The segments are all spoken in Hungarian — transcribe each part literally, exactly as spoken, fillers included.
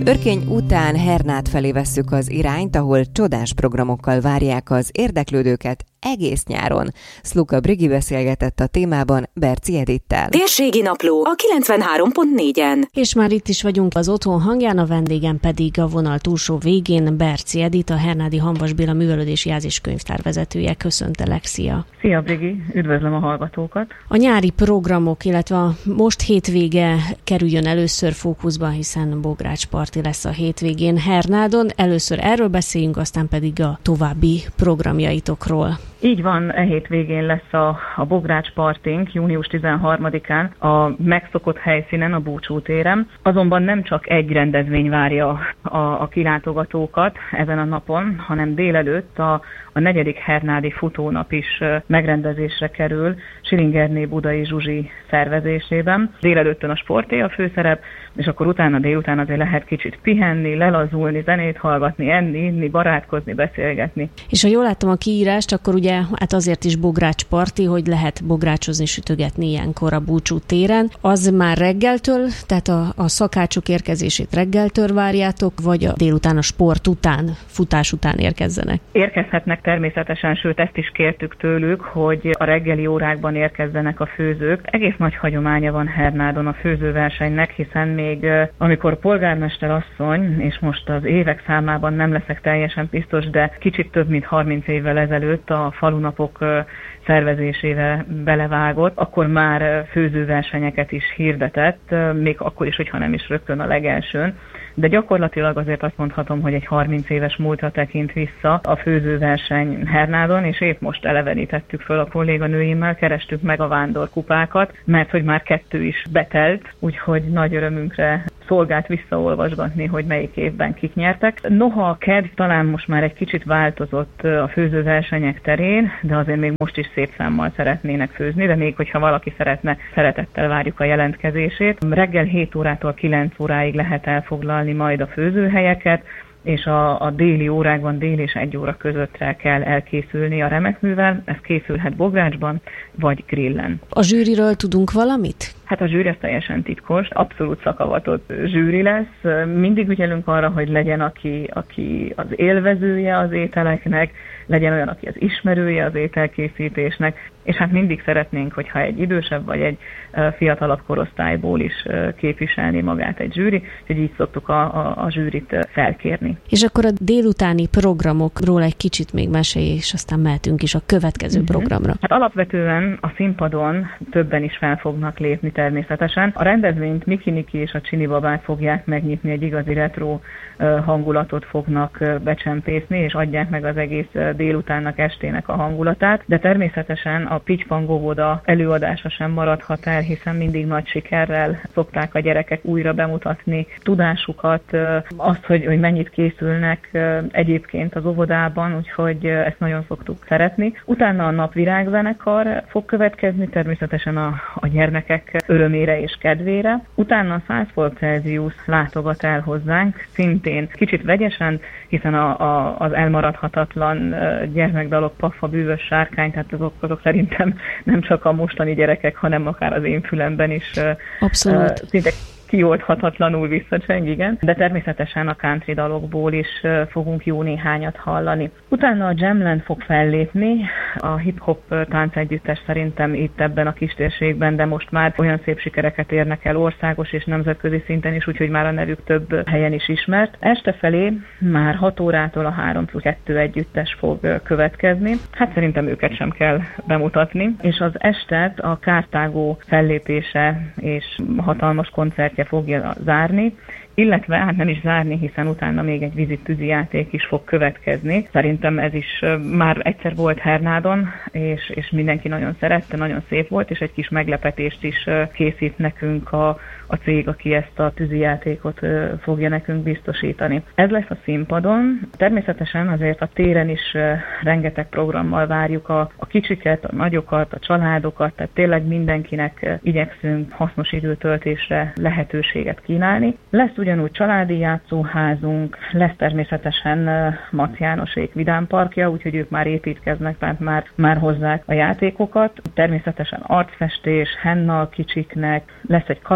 Örkény után Hernád felé vesszük az irányt, ahol csodás programokkal várják az érdeklődőket egész nyáron. Szluka Brigi beszélgetett a témában Berczy Edittel. Térségi napló a kilencvenhárom pont négyen. És már itt is vagyunk az Otthon hangján, a vendégem pedig a vonal túlsó végén Berczy Edit, a Hernádi Hamvas Béla Művelődési Jelzéskönyvtár vezetője. Köszöntelek, szia! Szia Brigi, üdvözlöm a hallgatókat! A nyári programok, illetve a most hétvége kerüljön először fókuszba, hiszen Bogrács Parti lesz a hétvégén Hernádon. Először erről beszéljünk, aztán pedig a további programjaitokról. Így van, e hétvégén lesz a, a Bogrács Partink június tizenharmadikán a megszokott helyszínen, a Búcsú téren. Azonban nem csak egy rendezvény várja a, a kilátogatókat ezen a napon, hanem délelőtt a, a negyedik hernádi futónap is megrendezésre kerül Silingerné Budai Zsuzsi szervezésében. Délelőttön a sporté a főszerep, és akkor utána délután azért lehet kicsit pihenni, lelazulni, zenét hallgatni, enni, inni, barátkozni, beszélgetni. És ha jól láttam a kiírást, akkor ugye hát azért is Bogrács Parti, hogy lehet bográcsozni, sütögetni ilyenkor a Búcsú téren. Az már reggeltől, tehát a, a szakácsok érkezését reggeltől várjátok, vagy a délután a sport után, futás után érkezzenek? Érkezhetnek természetesen, sőt ezt is kértük tőlük, hogy a reggeli órákban érkezzenek a főzők. Egész nagy hagyománya van Hernádon a főzőversenynek, hiszen még amikor polgármester asszony, és most az évek számában nem leszek teljesen biztos, de kicsit több mint harminc évvel ezelőtt a falunapok szervezésébe belevágott, akkor már főzőversenyeket is hirdetett, még akkor is, hogyha nem is rögtön a legelsőn. De gyakorlatilag azért azt mondhatom, hogy egy harminc éves múltra tekint vissza a főzőverseny Hernádon, és épp most elevenítettük föl a kolléganőimmel, kerestük meg a vándorkupákat, mert hogy már kettő is betelt, úgyhogy nagy örömünkre szolgált visszaolvasgatni, hogy melyik évben kik nyertek. Noha a kedv talán most már egy kicsit változott a főzőversenyek terén, de azért még most is szép számmal szeretnének főzni, de még hogyha valaki szeretne, szeretettel várjuk a jelentkezését. Reggel hét órától kilenc óráig lehet elfoglalni majd a főzőhelyeket, és a, a déli órákban, dél és egy óra közöttre kell elkészülni a remekművel. Ez készülhet Bográcsban, vagy grillen. A zsűriről tudunk valamit? Hát a zsűri az teljesen titkos, abszolút szakavatott zsűri lesz. Mindig ügyelünk arra, hogy legyen, aki, aki az élvezője az ételeknek, legyen olyan, aki az ismerője az ételkészítésnek, és hát mindig szeretnénk, hogyha egy idősebb vagy egy fiatalabb korosztályból is képviselni magát egy zsűri, hogy így szoktuk a, a, a zsűrit felkérni. És akkor a délutáni programokról egy kicsit még mesélj, és aztán mehetünk is a következő uh-huh. programra. Hát alapvetően a színpadon többen is fel fognak lépni természetesen. A rendezvényt Miki Niki és a Csini babák fogják megnyitni, egy igazi retro hangulatot fognak becsempészni, és adják meg az egész délutánnak, estének a hangulatát, de természetesen a Pitypang óvoda előadása sem maradhat el, hiszen mindig nagy sikerrel szokták a gyerekek újra bemutatni tudásukat, azt, hogy, hogy mennyit készülnek egyébként az óvodában, úgyhogy ezt nagyon szoktuk szeretni. Utána a napvirágzenekar fog következni, természetesen a, a gyermekek örömére és kedvére. Utána a száz fok Celsius látogat el hozzánk, szintén kicsit vegyesen, hiszen a, a, az elmaradhatatlan gyermekdalok, Paffa, Bűvös sárkány, tehát azok, azok szerintem nem csak a mostani gyerekek, hanem akár az én fülemben is abszolút. Uh, szinte kioldhatatlanul visszacseng, igen. De természetesen a country dalokból is fogunk jó néhányat hallani. Utána a Jamland fog fellépni, a hip-hop táncegyüttes szerintem itt ebben a kistérségben, de most már olyan szép sikereket érnek el országos és nemzetközi szinten is, úgyhogy már a nevük több helyen is ismert. Este felé már hat órától a három plusz kettő együttes fog következni. Hát szerintem őket sem kell bemutatni. És az estet a Kártágó fellépése és hatalmas koncertje fogja zárni, illetve hát nem is zárni, hiszen utána még egy vízi-tűzi játék is fog következni. Szerintem ez is már egyszer volt Hernádon, és, és mindenki nagyon szerette, nagyon szép volt, és egy kis meglepetést is készít nekünk a, a cég, aki ezt a tűzijátékot fogja nekünk biztosítani. Ez lesz a színpadon. Természetesen azért a téren is rengeteg programmal várjuk a, a kicsiket, a nagyokat, a családokat, tehát tényleg mindenkinek igyekszünk hasznos időtöltésre lehetőséget kínálni. Lesz ugyanúgy családi játszóházunk, lesz természetesen Mac Jánosék vidámparkja, úgyhogy ők már építkeznek, tehát már, már hozzák a játékokat. Természetesen arcfestés, henna a kicsiknek, lesz egy kalandpark,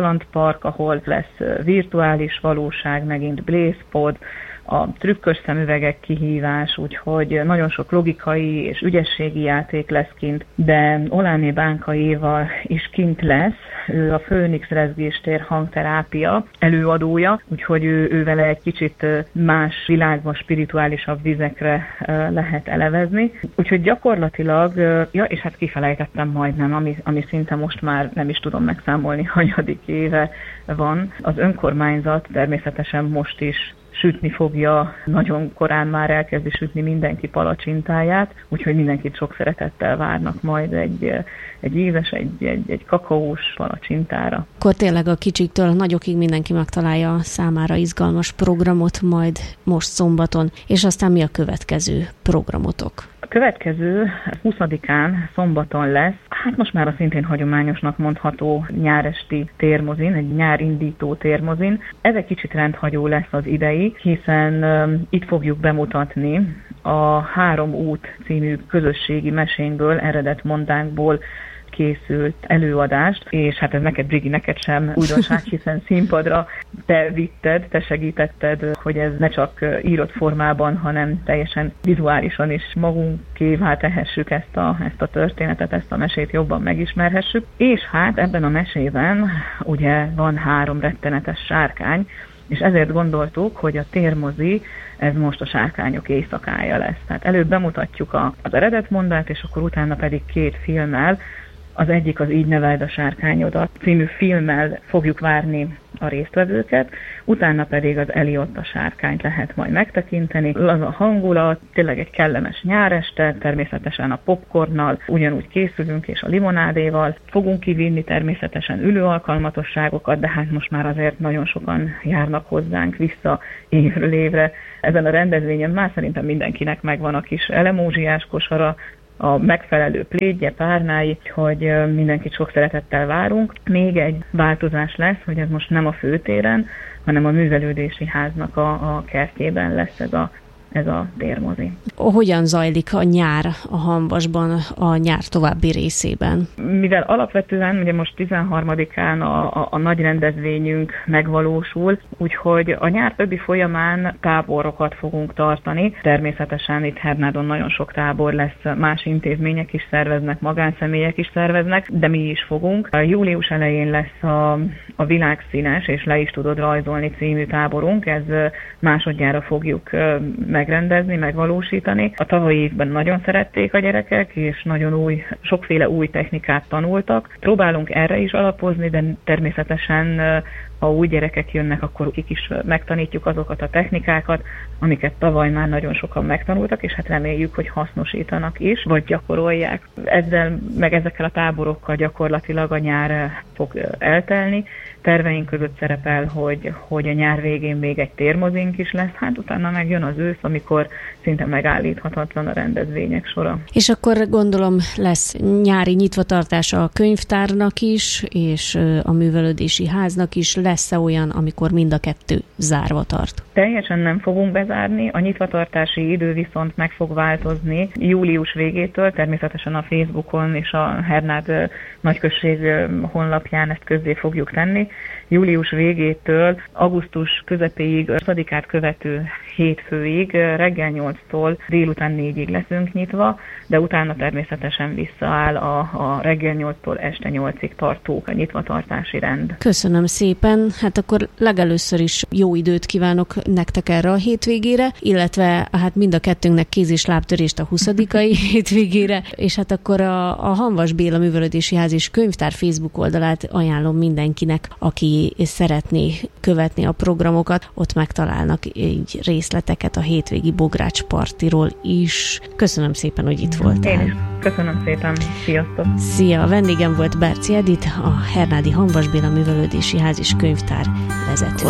park, ahol lesz virtuális valóság, megint Blaze-pod, a trükkös szemüvegek kihívás, úgyhogy nagyon sok logikai és ügyességi játék lesz kint, de Oláné Bánka Éva is kint lesz, ő a Főnix rezgéstér hangterápia előadója, úgyhogy ő, ő vele egy kicsit más világban, spirituálisabb vizekre lehet elevezni. Úgyhogy gyakorlatilag, ja, és hát kifelejtettem majdnem, ami, ami szinte most már nem is tudom megszámolni, hanyadik éve van. Az önkormányzat természetesen most is sütni fogja, nagyon korán már elkezdi sütni mindenki palacsintáját, úgyhogy mindenkit sok szeretettel várnak majd egy, egy ízes, egy, egy, egy kakaós palacsintára. Akkor tényleg a kicsiktől nagyokig mindenki megtalálja a számára izgalmas programot majd most szombaton, és aztán mi a következő programotok? A következő huszadikán szombaton lesz, hát most már a szintén hagyományosnak mondható nyáresti térmozin, egy nyárindító térmozin. Ez egy kicsit rendhagyó lesz az idei, hiszen um, itt fogjuk bemutatni a Három út című közösségi mesénkből, eredet mondánkból készült előadást, és hát ez neked, Brigi, neked sem újdonság, hiszen színpadra te vitted, te segítetted, hogy ez ne csak írott formában, hanem teljesen vizuálisan is magunkévá tehessük ezt a, ezt a történetet, ezt a mesét jobban megismerhessük. És hát ebben a mesében ugye van három rettenetes sárkány, és ezért gondoltuk, hogy a térmozi, ez most a sárkányok éjszakája lesz. Tehát előbb bemutatjuk a, az eredetmondát, és akkor utána pedig két filmmel, az egyik az Így neveld a sárkányodat című filmmel fogjuk várni a résztvevőket, utána pedig az Eliott a sárkányt lehet majd megtekinteni. Az a hangulat, tényleg egy kellemes nyáreste, természetesen a popcornnal ugyanúgy készülünk, és a limonádéval. Fogunk kivinni természetesen ülőalkalmatosságokat, de hát most már azért nagyon sokan járnak hozzánk vissza évről évre. Ezen a rendezvényen már szerintem mindenkinek megvan a kis elemózsiás kosara, a megfelelő plédje, párnái, hogy mindenkit sok szeretettel várunk. Még egy változás lesz, hogy ez most nem a főtéren, hanem a művelődési háznak a, a kertjében lesz ez a ez a térmozi. Hogyan zajlik a nyár a Hamvasban, a nyár további részében? Mivel alapvetően ugye most tizenharmadikán a, a, a nagy rendezvényünk megvalósul, úgyhogy a nyár többi folyamán táborokat fogunk tartani. Természetesen itt Hernádon nagyon sok tábor lesz, más intézmények is szerveznek, magánszemélyek is szerveznek, de mi is fogunk. A július elején lesz a, a Világszínes és Le is tudod rajzolni című táborunk, ez másodjára fogjuk megrendezni, megvalósítani. A tavalyi évben nagyon szerették a gyerekek, és nagyon új, sokféle új technikát tanultak. Próbálunk erre is alapozni, de természetesen ha új gyerekek jönnek, akkor ők is megtanítjuk azokat a technikákat, amiket tavaly már nagyon sokan megtanultak, és hát reméljük, hogy hasznosítanak is, vagy gyakorolják. Ezzel, meg ezekkel a táborokkal gyakorlatilag a nyár fog eltelni. Terveink között szerepel, hogy, hogy a nyár végén még egy térmozink is lesz, hát utána meg jön az ősz, amikor szinte megállíthatatlan a rendezvények sora. És akkor gondolom lesz nyári nyitvatartása a könyvtárnak is, és a művelődési háznak is. Lesz-e olyan, amikor mind a kettő zárva tart? Teljesen nem fogunk bezárni, a nyitvatartási idő viszont meg fog változni július végétől, természetesen a Facebookon és a Hernád nagyközség honlapján ezt közzé fogjuk tenni. Július végétől augusztus közepéig, huszadikát követő hétfőig, reggel nyolctól délután négyig leszünk nyitva, de utána természetesen visszaáll a, a reggel nyolctól este nyolcig tartó nyitvatartási rend. Köszönöm szépen, hát akkor legelőször is jó időt kívánok nektek erre a hétvégére, illetve hát mind a kettőnknek kéz- és lábtörést a huszadikai hétvégére, és hát akkor a, a Hamvas Béla Művelődési Ház és Könyvtár Facebook oldalát ajánlom mindenkinek, aki szeretné követni a programokat, ott megtalálnak így részleteket a hétvégi Bogrács partiról is. Köszönöm szépen, hogy itt voltál. Én is. Köszönöm szépen. Sziasztok! Szia! A vendégem volt Berczy Edit, a Hernádi Hamvas Béla Művelődési Ház és Könyvtár vezető.